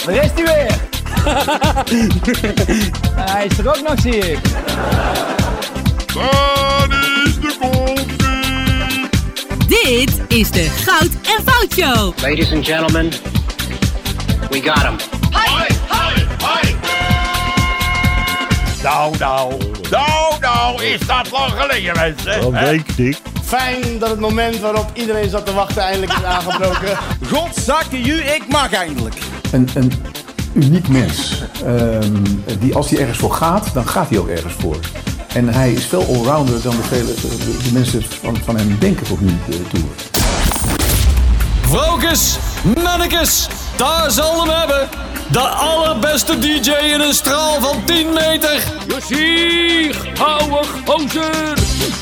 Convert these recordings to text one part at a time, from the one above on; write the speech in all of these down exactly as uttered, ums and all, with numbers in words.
Daar is hij weer. Hij is er ook nog, zie ik. Daar is de koffie. Dit is de Goud en Fout Show. Ladies and gentlemen, we got him. Hoi, hoi, hoi. Nou, nou, nou, nou, is dat lang geleden, mensen. Dat denk ik. Fijn dat het moment waarop iedereen zat te wachten eindelijk is aangebroken. Godzakke ju, ik mag eindelijk. Een, een uniek mens. Um, die als hij ergens voor gaat, dan gaat hij ook ergens voor. En hij is veel allrounder dan de, vele, de, de mensen van, van hem denken tot nu toe. Vrouwkes, mannekes, daar zal hem hebben. De allerbeste D J in een straal van tien meter. Jossier, houwig gozer.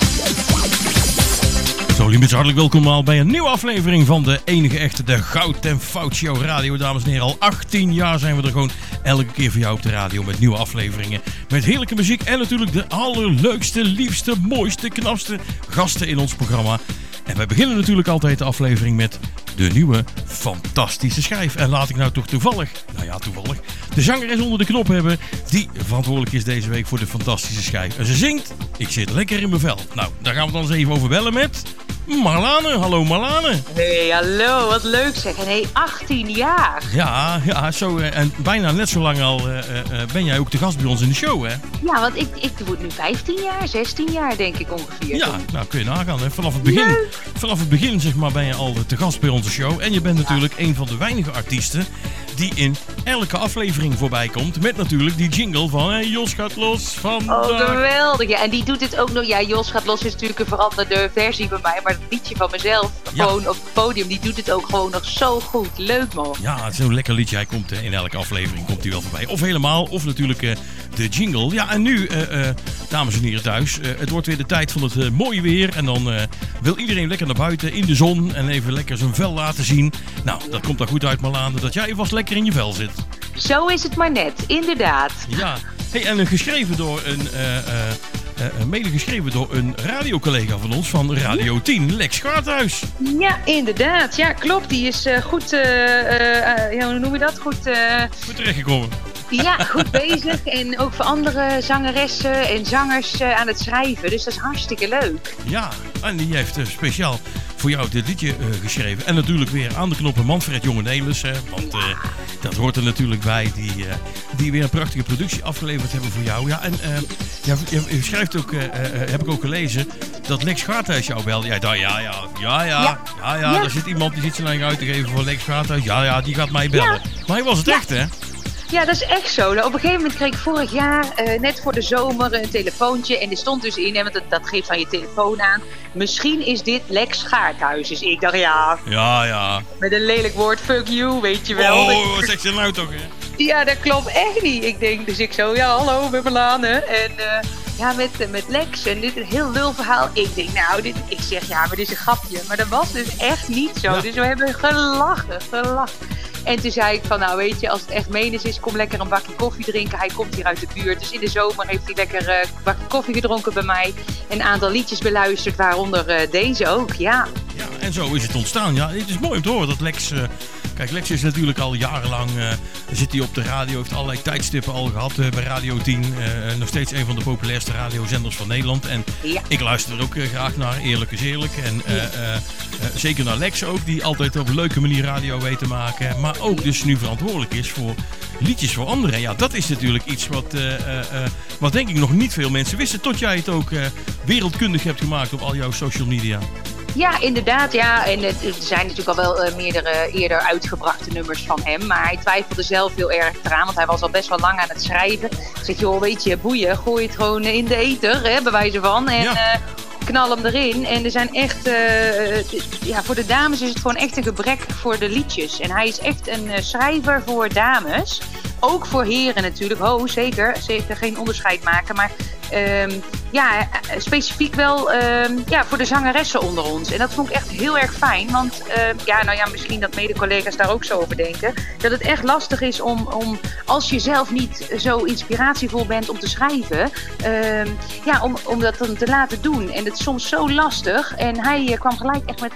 Zo, liefjes, hartelijk welkom al bij een nieuwe aflevering van de enige echte, de Goud en Fout Show Radio. Dames en heren, al achttien jaar zijn we er gewoon elke keer voor jou op de radio met nieuwe afleveringen. Met heerlijke muziek en natuurlijk de allerleukste, liefste, mooiste, knapste gasten in ons programma. En wij beginnen natuurlijk altijd de aflevering met de nieuwe fantastische schijf. En laat ik nou toch toevallig, nou ja toevallig, de zangeres onder de knop hebben die verantwoordelijk is deze week voor de fantastische schijf. En ze zingt, ik zit lekker in mijn vel. Nou, daar gaan we dan eens even over bellen met Marlane. Hallo Marlane. Hey, hallo, wat leuk zeg. En hey, achttien jaar. Ja, ja zo, en bijna net zo lang al uh, uh, ben jij ook te gast bij ons in de show, hè? Ja, want ik, ik word nu vijftien jaar, zestien jaar denk ik ongeveer. Ja, nou kun je nagaan, hè? Vanaf het begin, Leuk. vanaf het begin zeg maar ben je al te gast bij onze show. En je bent natuurlijk ja. een van de weinige artiesten die in elke aflevering voorbij komt. Met natuurlijk die jingle van hey, Jos gaat los vandaag. Oh, geweldig. Ja, en die doet het ook nog. Ja, Jos gaat los is natuurlijk een veranderde versie van mij. Maar het liedje van mezelf, ja. gewoon op het podium, die doet het ook gewoon nog zo goed. Leuk man. Ja, het is een lekker liedje. Hij komt uh, in elke aflevering komt hij wel voorbij. Of helemaal, of natuurlijk uh, de jingle. Ja, en nu, uh, uh, dames en heren thuis, uh, het wordt weer de tijd van het uh, mooie weer. En dan uh, wil iedereen lekker naar buiten in de zon en even lekker zijn vel laten zien. Nou, dat komt dan goed uit, Marlane, dat jij vast lekker in je vel zit. Zo is het maar net, inderdaad. Ja, hey, en uh, geschreven door een, uh, uh, uh, mede geschreven door een radiocollega van ons van Radio ja. tien, Lex Gaarthuis. Ja, inderdaad. Ja, klopt. Die is uh, goed, uh, uh, uh, hoe noem je dat? Goed, uh... goed terechtgekomen. Ja, goed bezig. En ook voor andere zangeressen en zangers uh, aan het schrijven. Dus dat is hartstikke leuk. Ja, en die heeft uh, speciaal voor jou dit liedje uh, geschreven. En natuurlijk weer aan de knoppen Manfred Jonge-Nelis. Uh, want uh, dat hoort er natuurlijk bij. Die, uh, die weer een prachtige productie afgeleverd hebben voor jou. Ja, en uh, ja, je, je schrijft ook, uh, uh, heb ik ook gelezen, dat Lex Gaarthuis jou belde. Ja, ja, ja, ja, ja, ja, ja, ja, ja, ja. Er zit iemand die zit zijn eigen uit te geven voor Lex Gaarthuis. Ja, ja, die gaat mij bellen. Ja. Maar hij was het ja. echt, hè? Ja, dat is echt zo. Nou, op een gegeven moment kreeg ik vorig jaar, uh, net voor de zomer, een telefoontje. En er stond dus in, hè, want dat, dat geeft van je telefoon aan. Misschien is dit Lex Gaarthuis. Dus ik dacht, ja. Ja, ja. Met een lelijk woord, fuck you, weet je wel. Oh, wat zeg je nou toch, hè? Ja, dat klopt echt niet. Ik denk, dus ik zo, ja, hallo, met Marlane. En uh, ja, met, uh, met Lex. En dit is een heel lul verhaal. Ik denk, nou, dit, ik zeg, ja, maar dit is een grapje. Maar dat was dus echt niet zo. Ja. Dus we hebben gelachen, gelachen. En toen zei ik van, nou weet je, als het echt menens is, kom lekker een bakje koffie drinken. Hij komt hier uit de buurt. Dus in de zomer heeft hij lekker een uh, bakje koffie gedronken bij mij. Een aantal liedjes beluisterd, waaronder uh, deze ook, ja. Ja, en zo is het ontstaan. Ja, het is mooi om te horen dat Lex... Uh, kijk, Lex is natuurlijk al jarenlang... Uh, zit hij op de radio, heeft allerlei tijdstippen al gehad uh, bij Radio tien. Uh, nog steeds een van de populairste radiozenders van Nederland. En ja. ik luister er ook uh, graag naar, eerlijk is eerlijk. En uh, ja. uh, uh, zeker naar Lex ook, die altijd op een leuke manier radio weet te maken. Maar ook dus nu verantwoordelijk is voor liedjes voor anderen. En ja, dat is natuurlijk iets wat, uh, uh, uh, wat denk ik nog niet veel mensen wisten. Tot jij het ook uh, wereldkundig hebt gemaakt op al jouw social media. Ja, inderdaad. Ja. En er zijn natuurlijk al wel uh, meerdere eerder uitgebrachte nummers van hem. Maar hij twijfelde zelf heel erg eraan. Want hij was al best wel lang aan het schrijven. Ik zeg, joh, weet je, boeien. Gooi het gewoon in de ether, hè, bij wijze van. En ja. uh, knal hem erin. En er zijn echt... Uh, ja, voor de dames is het gewoon echt een gebrek voor de liedjes. En hij is echt een uh, schrijver voor dames. Ook voor heren natuurlijk. Ho, zeker. Zeker geen onderscheid maken. Maar... Um, ja, specifiek wel um, ja, voor de zangeressen onder ons. En dat vond ik echt heel erg fijn. Want uh, ja, nou ja, misschien dat mede-collega's daar ook zo over denken. Dat het echt lastig is om, om als je zelf niet zo inspiratievol bent om te schrijven. Um, ja, om, om dat dan te laten doen. En het is soms zo lastig. En hij uh, kwam gelijk echt met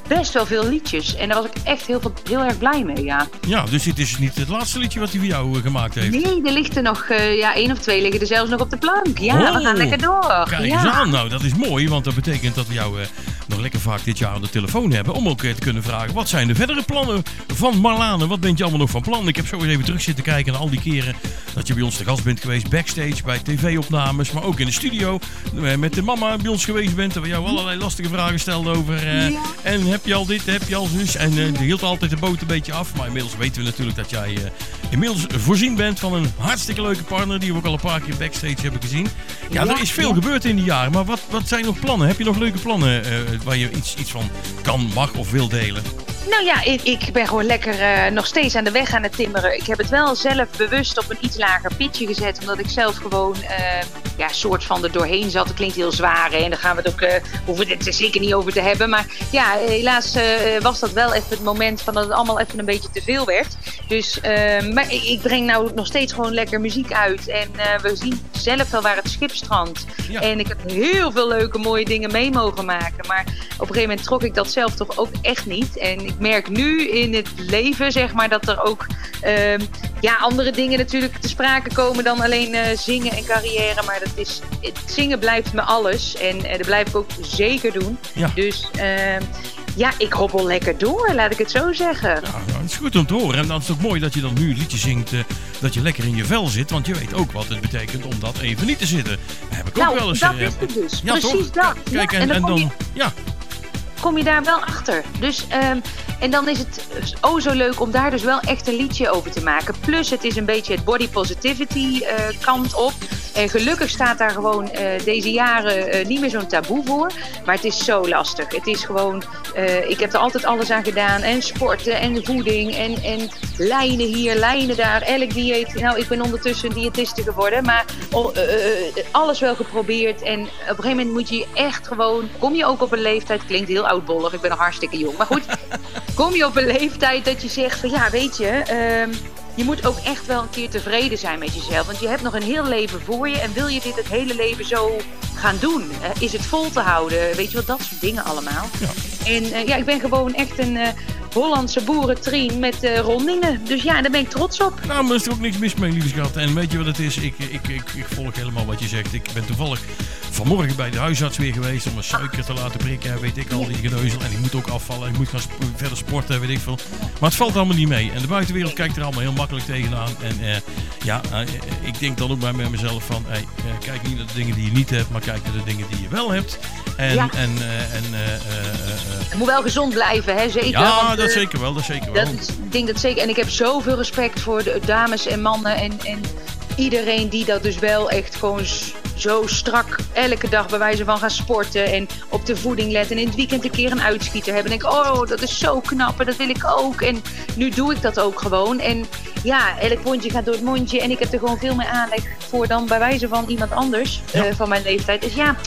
best wel veel liedjes. En daar was ik echt heel, veel, heel erg blij mee, ja. Ja, dus dit is niet het laatste liedje wat hij voor jou uh, gemaakt heeft. Nee, er ligt er nog, uh, ja, één of twee liggen er zelfs nog op de plank. Ja, oh, we gaan lekker door. Kijk ja. eens aan, nou dat is mooi, want dat betekent dat we jou uh, nog lekker vaak dit jaar aan de telefoon hebben. Om ook uh, te kunnen vragen, wat zijn de verdere plannen van Marlane? Wat bent je allemaal nog van plan? Ik heb zo eens even terug zitten kijken naar al die keren dat je bij ons te gast bent geweest. Backstage, bij tv-opnames, maar ook in de studio. Uh, met de mama bij ons geweest bent. En we jou allerlei lastige vragen stelden over. Uh, ja. En heb je al dit, heb je al zus? En uh, die hield altijd de boot een beetje af. Maar inmiddels weten we natuurlijk dat jij uh, inmiddels voorzien bent van een hartstikke leuke partner. Die we ook al een paar keer backstage hebben gezien. Ja, ja er is veel ja. gebeurd in die jaren. Maar wat, wat zijn nog plannen? Heb je nog leuke plannen uh, waar je iets, iets van kan, mag of wil delen? Nou ja, ik, ik ben gewoon lekker uh, nog steeds aan de weg aan het timmeren. Ik heb het wel zelf bewust op een iets lager pitje gezet. Omdat ik zelf gewoon uh, ja, soort van er doorheen zat. Het klinkt heel zwaar hè? En daar gaan we het ook, uh, hoeven we het er zeker niet over te hebben. Maar ja, helaas uh, was dat wel even het moment van dat het allemaal even een beetje te veel werd. Dus, uh, maar ik, ik breng nou nog steeds gewoon lekker muziek uit. En uh, we zien zelf wel waar het schip strandt. Ja. En ik heb heel veel leuke mooie dingen mee mogen maken. Maar op een gegeven moment trok ik dat zelf toch ook echt niet. En ik merk nu in het leven, zeg maar, dat er ook uh, ja, andere dingen natuurlijk te sprake komen dan alleen uh, zingen en carrière. Maar dat is, het zingen blijft me alles. En uh, dat blijf ik ook zeker doen. Ja. Dus uh, ja, ik hobbel lekker door, laat ik het zo zeggen. Ja, nou, het is goed om te horen. En dan is het ook mooi dat je dan nu een liedje zingt uh, dat je lekker in je vel zit. Want je weet ook wat het betekent om dat even niet te zitten. Dat heb ik nou, ook wel eens. dat uh, is het dus. Ja, precies toch? dat. Kijk, ja, en, en dan... en dan Ja. kom je daar wel achter. Dus, um, en dan is het oh zo leuk om daar dus wel echt een liedje over te maken. Plus het is een beetje het body positivity uh, kant op. En gelukkig staat daar gewoon uh, deze jaren uh, niet meer zo'n taboe voor. Maar het is zo lastig. Het is gewoon, uh, ik heb er altijd alles aan gedaan. En sporten en voeding en, en lijnen hier, lijnen daar. Elk dieet. Nou, ik ben ondertussen diëtiste geworden. Maar uh, uh, alles wel geprobeerd. En op een gegeven moment moet je echt gewoon, kom je ook op een leeftijd, klinkt heel oudbollig, ik ben nog hartstikke jong. Maar goed, kom je op een leeftijd dat je zegt van ja, weet je, uh, je moet ook echt wel een keer tevreden zijn met jezelf. Want je hebt nog een heel leven voor je en wil je dit het hele leven zo gaan doen? Uh, is het vol te houden? Weet je wat, dat soort dingen allemaal. Ja. En uh, ja, ik ben gewoon echt een uh, Hollandse boerentrien met uh, rondingen. Dus ja, daar ben ik trots op. Nou, maar er is er ook niks mis mee, lieve schat. En weet je wat het is? Ik, ik, ik, ik volg helemaal wat je zegt. Ik ben toevallig vanmorgen bij de huisarts weer geweest om een suiker te laten prikken. Weet ik al, die geneuzel. En ik moet ook afvallen. Ik moet gaan sp- verder sporten, weet ik veel. Maar het valt allemaal niet mee. En de buitenwereld kijkt er allemaal heel makkelijk tegenaan. En uh, ja, uh, ik denk dan ook bij mezelf van, hey, uh, kijk niet naar de dingen die je niet hebt, maar kijk naar de dingen die je wel hebt. En, ja. en, uh, en uh, uh, uh, je moet wel gezond blijven, hè? Zeker. Ja, want, uh, dat zeker wel, dat zeker wel. Dat is, ik denk dat zeker. En ik heb zoveel respect voor de dames en mannen en, en iedereen die dat dus wel echt gewoon zo strak elke dag bij wijze van gaan sporten en op de voeding letten en in het weekend een keer een uitschieter hebben. En denk ik, oh, dat is zo knap en dat wil ik ook. En nu doe ik dat ook gewoon. En ja, elk pondje gaat door het mondje en ik heb er gewoon veel meer aanleg voor dan bij wijze van iemand anders ja. uh, van mijn leeftijd. Dus ja,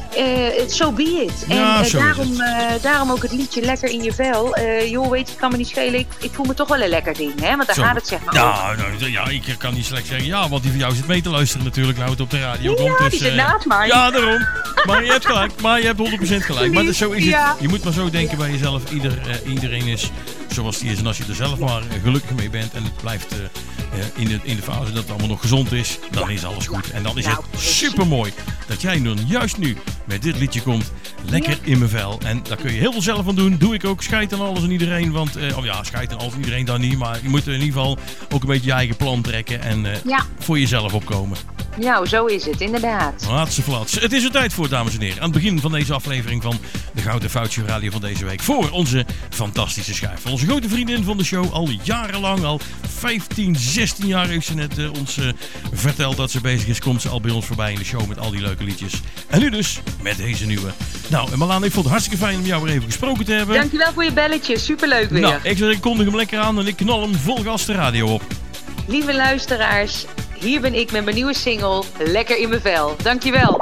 uh, so be it. Ja, en uh, daarom, uh, daarom ook het liedje Lekker in je vel. Uh, joh, weet je, kan me niet schelen. Ik, ik voel me toch wel een lekker ding, hè? Want daar zo. Gaat het zeg maar ja, over. Nou, ja, ik kan niet slecht zeggen ja, want die van jou zit mee te luisteren natuurlijk nou het op de radio ja, komt. Dus, die zit uh, naast mij. Ja, daarom. Maar je hebt gelijk. Maar je hebt honderd procent gelijk. Maar zo is het. Ja. Je moet maar zo denken bij jezelf. Ieder, uh, iedereen is zoals die is. En als je er zelf maar gelukkig mee bent en het blijft uh, uh, in, de, in de fase dat het allemaal nog gezond is, dan is alles goed. En dan is het super mooi dat jij nu juist nu met dit liedje komt. Lekker in mijn vel. En daar kun je heel veel zelf van doen. Doe ik ook. Scheid aan alles en iedereen. Want, uh, oh ja, scheid aan alles en iedereen dan niet. Maar je moet in ieder geval ook een beetje je eigen plan trekken. En uh, ja. voor jezelf opkomen. Nou, zo is het, inderdaad. Laatste flats. Het is er tijd voor, dames en heren. Aan het begin van deze aflevering van de Goud en Fout Show Radio van deze week. Voor onze fantastische schijf. Onze grote vriendin van de show. Al jarenlang, al vijftien, zestien jaar heeft ze net uh, ons uh, verteld dat ze bezig is. Komt ze al bij ons voorbij in de show met al die leuke liedjes. En nu dus met deze nieuwe. Nou, en Marlane, ik vond het hartstikke fijn om jou weer even gesproken te hebben. Dankjewel voor je belletje. Superleuk weer. Nou, ik zeg, ik kondig hem lekker aan en ik knal hem vol gas de radio op. Lieve luisteraars, hier ben ik met mijn nieuwe single Lekker in mijn vel. Dankjewel.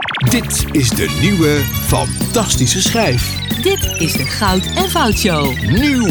Dit is de nieuwe fantastische schijf. Dit is de Goud en Fout Show. Nieuw.